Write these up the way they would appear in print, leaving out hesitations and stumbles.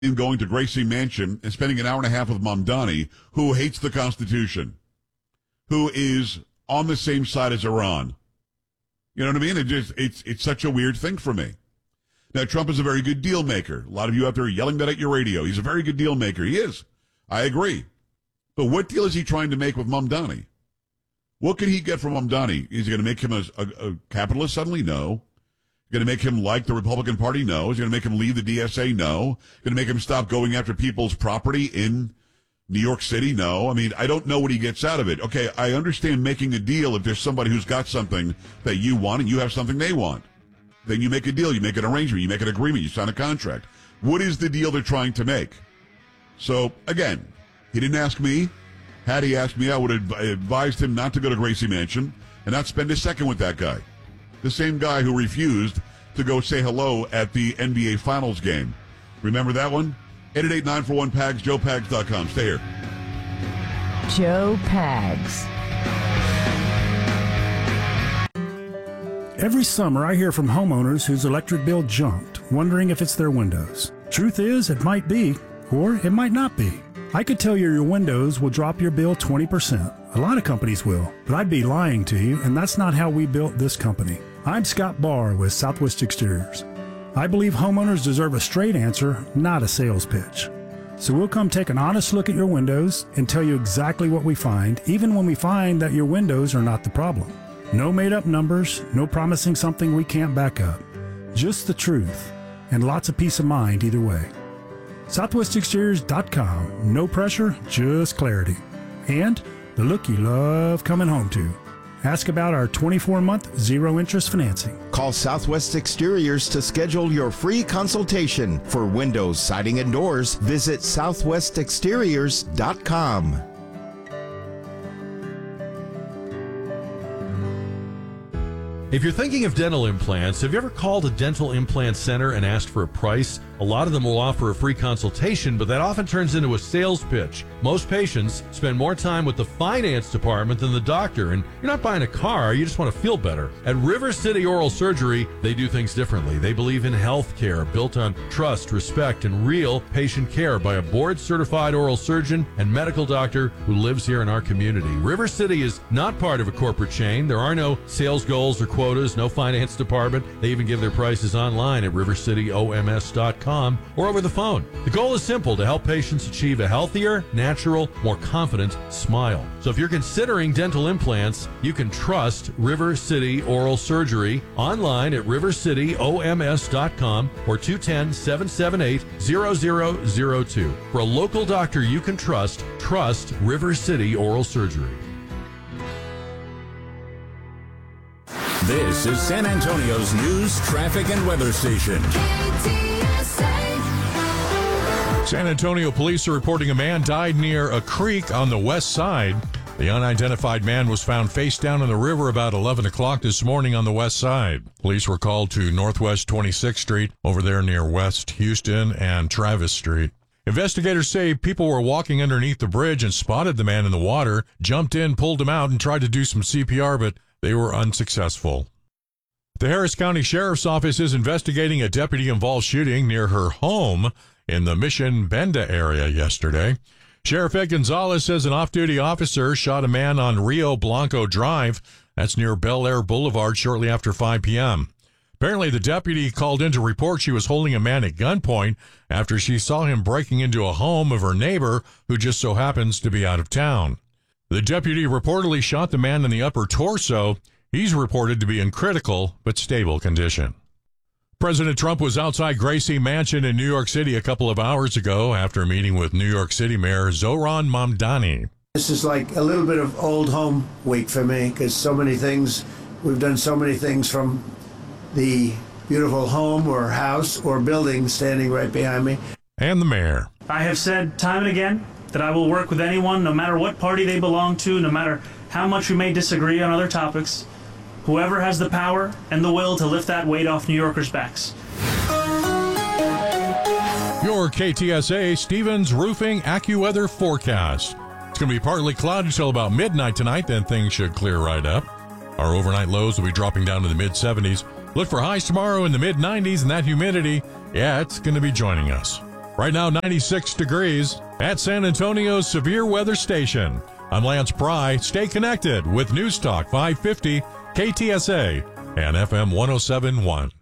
going to Gracie Mansion and spending an hour and a half with Mamdani, who hates the Constitution, who is on the same side as Iran. You know what I mean? It's such a weird thing for me. Now, Trump is a very good deal maker. A lot of you out there are yelling that at your radio. He's a very good deal maker. He is. I agree. But what deal is he trying to make with Mamdani? What can he get from Mamdani? Is he going to make him a capitalist suddenly? No. Going to make him like the Republican Party? No. Is he going to make him leave the DSA? No. Going to make him stop going after people's property in New York City? No. I mean, I don't know what he gets out of it. Okay, I understand making a deal if there's somebody who's got something that you want and you have something they want. Then you make a deal, you make an arrangement, you make an agreement, you sign a contract. What is the deal they're trying to make? So, again, he didn't ask me. Had he asked me, I would have advised him not to go to Gracie Mansion and not spend a second with that guy. The same guy who refused to go say hello at the NBA Finals game. Remember that one? 888-941-PAGS, JoePags.com. Stay here. Joe Pags. Every summer I hear from homeowners whose electric bill jumped, wondering if it's their windows. Truth is, it might be, or it might not be. I could tell you your windows will drop your bill 20%. A lot of companies will, but I'd be lying to you, and that's not how we built this company. I'm Scott Barr with Southwest Exteriors. I believe homeowners deserve a straight answer, not a sales pitch. So we'll come take an honest look at your windows and tell you exactly what we find, even when we find that your windows are not the problem. No made-up numbers, no promising something we can't back up. Just the truth, and lots of peace of mind either way. SouthwestExteriors.com. No pressure, just clarity. And the look you love coming home to. Ask about our 24-month zero-interest financing. Call Southwest Exteriors to schedule your free consultation. For windows, siding, and doors, visit SouthwestExteriors.com. If you're thinking of dental implants, have you ever called a dental implant center and asked for a price? A lot of them will offer a free consultation, but that often turns into a sales pitch. Most patients spend more time with the finance department than the doctor, and you're not buying a car, you just want to feel better. At River City Oral Surgery, they do things differently. They believe in health care built on trust, respect, and real patient care by a board-certified oral surgeon and medical doctor who lives here in our community. River City is not part of a corporate chain. There are no sales goals or quotas, no finance department. They even give their prices online at rivercityoms.com or over the phone. The goal is simple: to help patients achieve a healthier, natural, more confident smile. So if you're considering dental implants, you can trust River City Oral Surgery online at rivercityoms.com or 210-778-0002. For a local doctor you can trust River City Oral Surgery. This is San Antonio's news, traffic, and weather station. San Antonio police are reporting a man died near a creek on the west side. The unidentified man was found face down in the river about 11 o'clock this morning on the west side. Police were called to Northwest 26th Street over there near West Houston and Travis Street. Investigators say people were walking underneath the bridge and spotted the man in the water, jumped in, pulled him out, and tried to do some CPR, but they were unsuccessful. The Harris County Sheriff's Office is investigating a deputy-involved shooting near her home in the Mission Benda area yesterday. Sheriff Ed Gonzalez says an off-duty officer shot a man on Rio Blanco Drive. That's near Bel Air Boulevard shortly after 5 p.m. Apparently, the deputy called in to report she was holding a man at gunpoint after she saw him breaking into a home of her neighbor who just so happens to be out of town. The deputy reportedly shot the man in the upper torso. He's reported to be in critical but stable condition. President Trump was outside Gracie Mansion in New York City a couple of hours ago after meeting with New York City Mayor Zohran Mamdani. This is like a little bit of old home week for me because we've done so many things from the beautiful home or house or building standing right behind me. And the mayor. I have said time and again that I will work with anyone, no matter what party they belong to, no matter how much we may disagree on other topics. Whoever has the power and the will to lift that weight off New Yorkers' backs. Your KTSA Stevens Roofing AccuWeather forecast. It's going to be partly cloudy until about midnight tonight, then things should clear right up. Our overnight lows will be dropping down to the mid-70s. Look for highs tomorrow in the mid-90s, and that humidity, it's going to be joining us. Right now, 96 degrees at San Antonio's Severe Weather Station. I'm Lance Pry. Stay connected with News Talk 550, KTSA, and FM 107.1.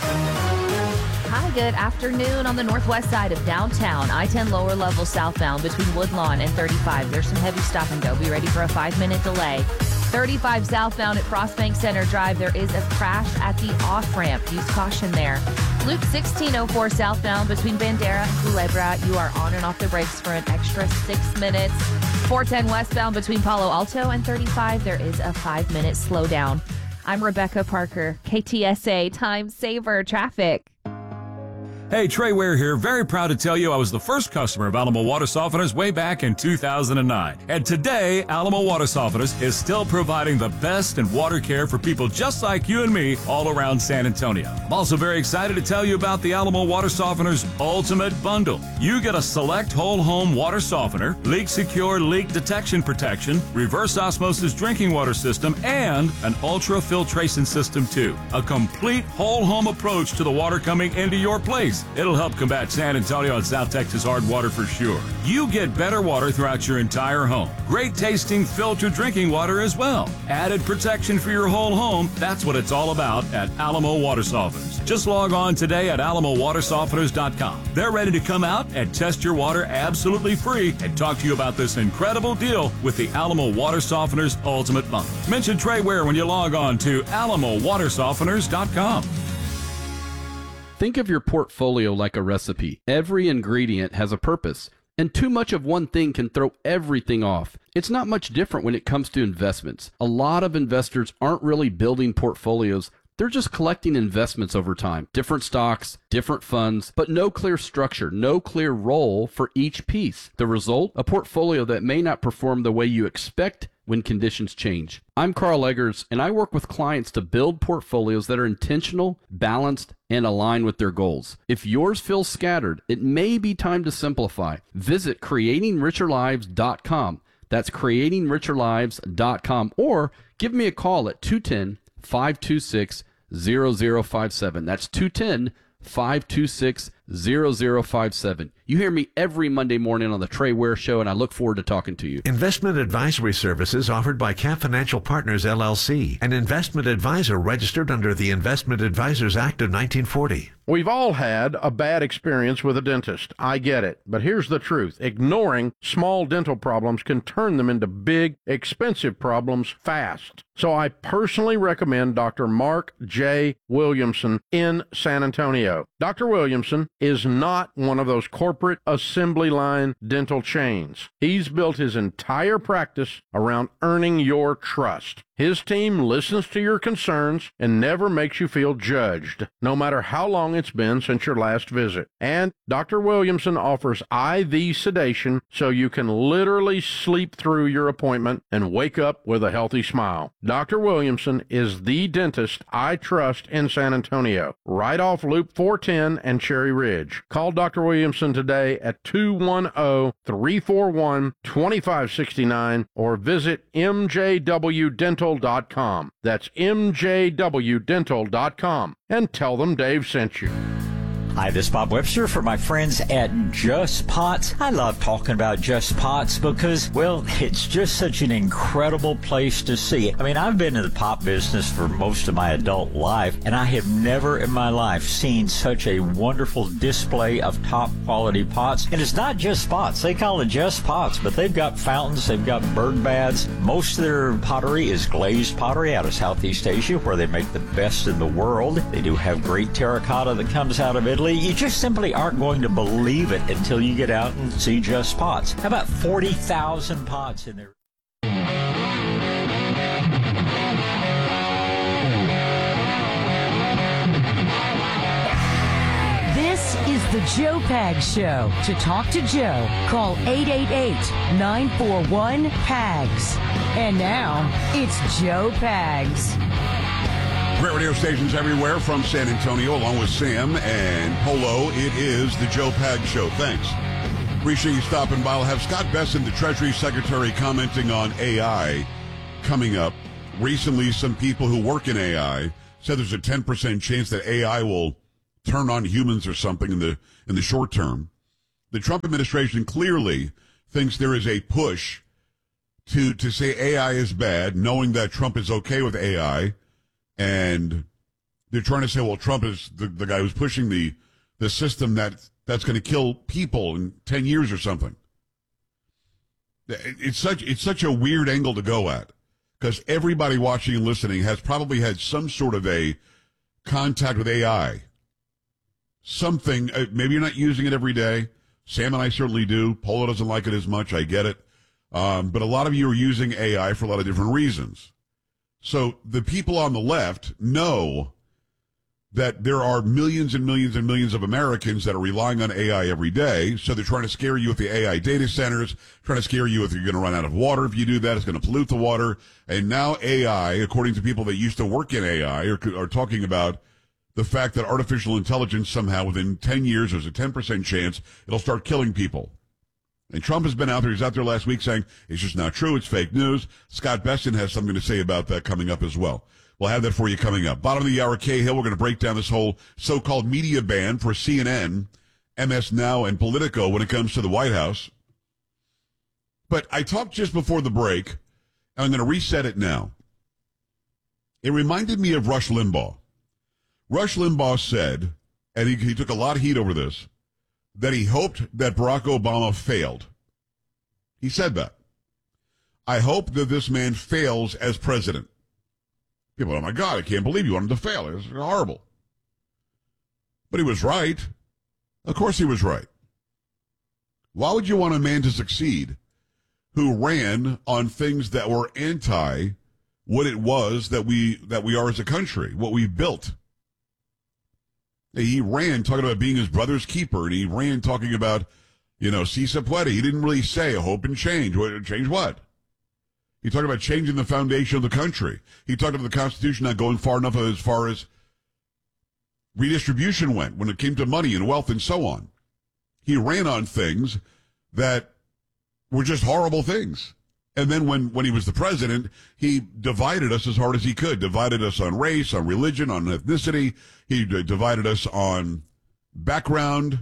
Hi, good afternoon on the northwest side of downtown. I-10 lower level southbound between Woodlawn and 35. There's some heavy stop and go. Be ready for a 5-minute delay. 35 southbound at Frostbank Center Drive. There is a crash at the off-ramp. Use caution there. Loop 1604 southbound between Bandera and Culebra. You are on and off the brakes for an extra 6 minutes. 410 westbound between Palo Alto and 35. There is a 5-minute slowdown. I'm Rebecca Parker, KTSA Time Saver Traffic. Hey, Trey Ware here. Very proud to tell you I was the first customer of Alamo Water Softeners way back in 2009. And today, Alamo Water Softeners is still providing the best in water care for people just like you and me all around San Antonio. I'm also very excited to tell you about the Alamo Water Softeners Ultimate Bundle. You get a select whole home water softener, leak secure leak detection protection, reverse osmosis drinking water system, and an ultra filtration system too. A complete whole home approach to the water coming into your place. It'll help combat San Antonio and South Texas hard water for sure. You get better water throughout your entire home. Great tasting filtered drinking water as well. Added protection for your whole home. That's what it's all about at Alamo Water Softeners. Just log on today at alamowatersofteners.com. They're ready to come out and test your water absolutely free and talk to you about this incredible deal with the Alamo Water Softeners Ultimate Bundle. Mention Trey Ware when you log on to alamowatersofteners.com. Think of your portfolio like a recipe. Every ingredient has a purpose, and too much of one thing can throw everything off. It's not much different when it comes to investments. A lot of investors aren't really building portfolios. They're just collecting investments over time. Different stocks, different funds, but no clear structure, no clear role for each piece. The result? A portfolio that may not perform the way you expect when conditions change. I'm Carl Eggers, and I work with clients to build portfolios that are intentional, balanced, and align with their goals. If yours feels scattered, it may be time to simplify. Visit creatingricherlives.com. That's creatingricherlives.com, or give me a call at 210-526-0057. That's 210-526-0057. You hear me every Monday morning on the Trey Ware Show, and I look forward to talking to you. Investment advisory services offered by Cap Financial Partners, LLC, an investment advisor registered under the Investment Advisors Act of 1940. We've all had a bad experience with a dentist. I get it. But here's the truth. Ignoring small dental problems can turn them into big, expensive problems fast. So I personally recommend Dr. Mark J. Williamson in San Antonio. Dr. Williamson is not one of those corporate assembly line dental chains. He's built his entire practice around earning your trust. His team listens to your concerns and never makes you feel judged, no matter how long it's been since your last visit. And Dr. Williamson offers IV sedation so you can literally sleep through your appointment and wake up with a healthy smile. Dr. Williamson is the dentist I trust in San Antonio, right off Loop 410 and Cherry Ridge. Call Dr. Williamson today at 210-341-2569 or visit mjwdental.com. That's mjwdental.com, and tell them Dave sent you. Hi, this is Bob Webster for my friends at Just Pots. I love talking about Just Pots because, well, it's just such an incredible place to see. I mean, I've been in the pot business for most of my adult life, and I have never in my life seen such a wonderful display of top quality pots. And it's not just pots. They call it Just Pots, but they've got fountains, they've got bird baths. Most of their pottery is glazed pottery out of Southeast Asia, where they make the best in the world. They do have great terracotta that comes out of Italy. You just simply aren't going to believe it until you get out and see Just Pots. How about 40,000 pots in there? This is the Joe Pags Show. To talk to Joe, call 888-941-PAGS. And now, it's Joe Pags. Great radio stations everywhere from San Antonio, along with Sam and Polo. It is the Joe Pags Show. Thanks. Appreciate you stopping by. I'll have Scott Bessent, the Treasury Secretary, commenting on AI coming up. Recently, some people who work in AI said there's a 10% chance that AI will turn on humans or something in the short term. The Trump administration clearly thinks there is a push to say AI is bad, knowing that Trump is okay with AI, and they're trying to say, well, Trump is the guy who's pushing the system that's going to kill people in 10 years or something. It's such a weird angle to go at, because everybody watching and listening has probably had some sort of a contact with AI. Something, maybe you're not using it every day. Sam and I certainly do. Polo doesn't like it as much. I get it. But a lot of you are using AI for a lot of different reasons. So the people on the left know that there are millions and millions and millions of Americans that are relying on AI every day. So they're trying to scare you with the AI data centers, trying to scare you with you're going to run out of water if you do that. It's going to pollute the water. And now AI, according to people that used to work in AI, are talking about the fact that artificial intelligence somehow within 10 years, there's a 10% chance it'll start killing people. And Trump has been out there. He's out there last week saying it's just not true. It's fake news. Scott Besson has something to say about that coming up as well. We'll have that for you coming up. Bottom of the hour, Cahill, we're going to break down this whole so-called media ban for CNN, MS Now, and Politico when it comes to the White House. But I talked just before the break, and I'm going to reset it now. It reminded me of Rush Limbaugh. Rush Limbaugh said, and he took a lot of heat over this, that he hoped that Barack Obama failed. He said that. I hope that this man fails as president. People, oh my God, I can't believe you want him to fail. It's horrible. But he was right. Of course he was right. Why would you want a man to succeed who ran on things that were anti what it was that we are as a country, what we built? He ran talking about being his brother's keeper, and he ran talking about, si se puede. He didn't really say hope and change. Change what? He talked about changing the foundation of the country. He talked about the Constitution not going far enough as far as redistribution went when it came to money and wealth and so on. He ran on things that were just horrible things. And then when he was the president, he divided us as hard as he could, divided us on race, on religion, on ethnicity. He divided us on background,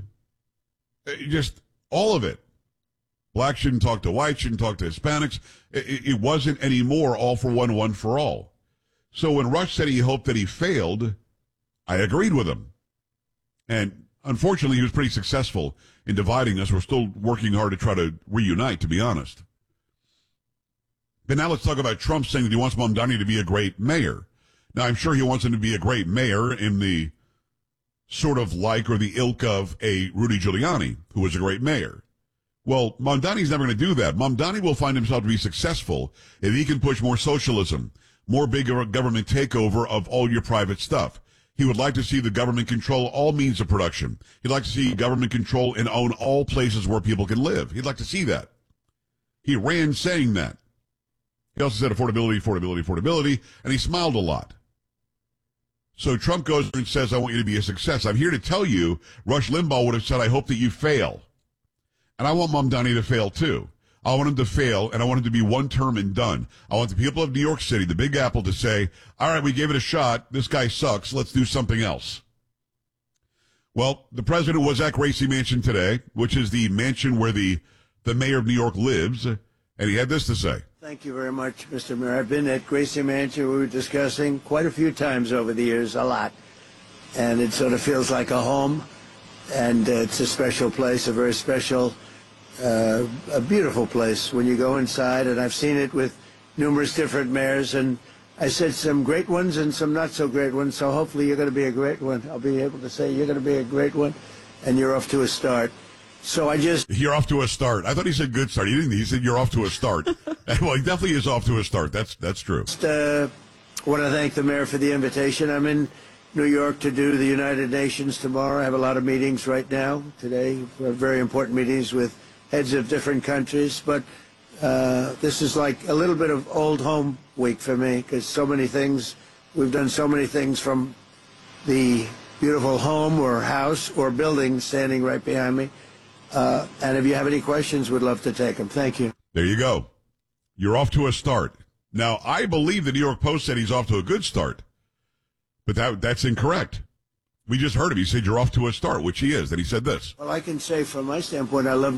just all of it. Black shouldn't talk to white, shouldn't talk to Hispanics. It wasn't anymore all for one, one for all. So when Rush said he hoped that he failed, I agreed with him. And unfortunately, he was pretty successful in dividing us. We're still working hard to try to reunite, to be honest. But now let's talk about Trump saying that he wants Mamdani to be a great mayor. Now, I'm sure he wants him to be a great mayor in the sort of like or the ilk of a Rudy Giuliani, who was a great mayor. Well, Mamdani's never going to do that. Mamdani will find himself to be successful if he can push more socialism, more big government takeover of all your private stuff. He would like to see the government control all means of production. He'd like to see government control and own all places where people can live. He'd like to see that. He ran saying that. He also said affordability, and he smiled a lot. So Trump goes and says, I want you to be a success. I'm here to tell you, Rush Limbaugh would have said, I hope that you fail. And I want Mamdani to fail too. I want him to fail, and I want him to be one term and done. I want the people of New York City, the Big Apple, to say, all right, we gave it a shot. This guy sucks. Let's do something else. Well, the president was at Gracie Mansion today, which is the mansion where the mayor of New York lives, and he had this to say. Thank you very much, Mr. Mayor. I've been at Gracie Mansion. We were discussing quite a few times over the years, a lot. And it sort of feels like a home. And it's a special place, a very special, a beautiful place when you go inside. And I've seen it with numerous different mayors. And I said some great ones and some not so great ones. So hopefully you're going to be a great one. I'll be able to say you're going to be a great one. And you're off to a start. So You're off to a start. I thought he said good start. He didn't. He said you're off to a start. Well, he definitely is off to a start. That's true. Just want to thank the mayor for the invitation. I'm in New York to do the United Nations tomorrow. I have a lot of meetings right now today, very important meetings with heads of different countries. But this is like a little bit of old home week for me because so many things, we've done so many things from the beautiful home or house or building standing right behind me. And if you have any questions, we'd love to take them. Thank you. There you go. You're off to a start. Now, I believe the New York Post said he's off to a good start, but that's incorrect. We just heard him. He said you're off to a start, which he is. Then he said this. Well, I can say from my standpoint, I love